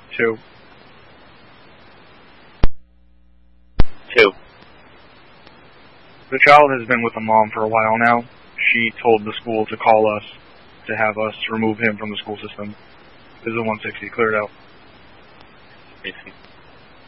2. 2. The child has been with the mom for a while now. She told the school to call us to have us remove him from the school system. This is a 160 cleared out. I see.